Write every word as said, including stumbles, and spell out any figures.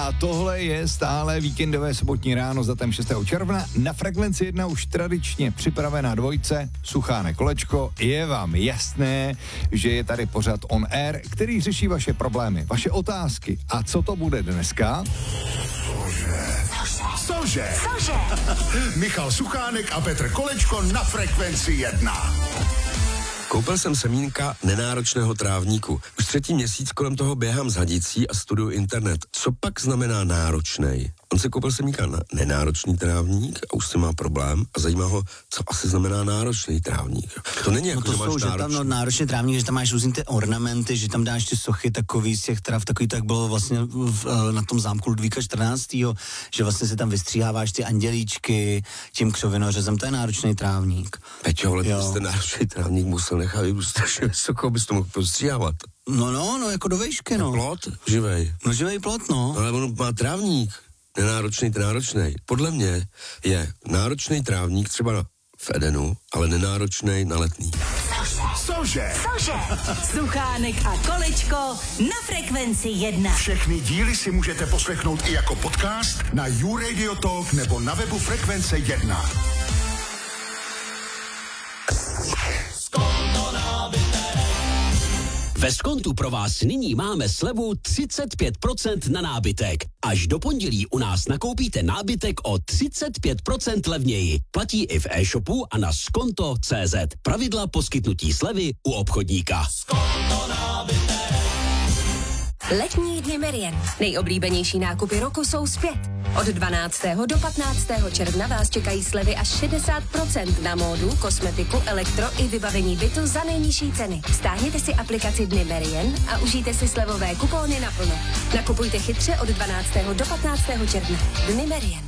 a tohle je stále víkendové sobotní ráno za tem šestého června. Na Frekvenci jedna už tradičně připravená dvojce, Suchánek Kolečko. Je vám jasné, že je tady pořad On Air, který řeší vaše problémy, vaše otázky. A co to bude dneska? Cože? Cože? Michal Suchánek a Petr Kolečko na Frekvenci jedna. Koupil jsem semínka nenáročného trávníku. Už třetí měsíc kolem toho běhám s hadicí a studuju internet. Co pak znamená náročnej? On se koupil semínka na nenáročný trávník a už se má problém a zajímá ho, co asi znamená náročný trávník. To není jako, no to že máš jsou, že náročný. tam no, náročný trávník, že tam máš různý ty ornamenty, že tam dáš ty sochy takový z těch trav, takový tak bylo vlastně v, na tom zámku Ludvíka čtrnáctého že vlastně se tam vystříháváš ty andělíčky tím křovinořezem, to je náročný trávník. Peťo, ale ty jste náročný trávník musel nechat strašně vysoko, abys to mohl postříhávat. No, no, no, jako do vejšky, no. Plot? Živej. No, živej plot, no. Ale on má trávník. Nenáročný, náročný. Podle mě je náročný trávník třeba v Edenu, ale nenáročný na Letný. Cože? Cože? Suchánek a Kolečko na Frekvenci jedna. Všechny díly si můžete poslechnout i jako podcast na YouRadio Talk nebo na webu Frekvence jedna. Ve Skontu pro vás nyní máme slevu třicet pět procent na nábytek. Až do pondělí u nás nakoupíte nábytek o třicet pět procent levněji. Platí i v e-shopu a na skonto tečka cé zet. Pravidla poskytnutí slevy u obchodníka. Skonto nábytek. Letní dny Merian. Nejoblíbenější nákupy roku jsou zpět. Od dvanáctého do patnáctého června vás čekají slevy až šedesát procent na módu, kosmetiku, elektro i vybavení bytu za nejnižší ceny. Stáhněte si aplikaci Dny Merian a užijte si slevové kupóny naplno. Nakupujte chytře od dvanáctého do patnáctého června. Dny Merian.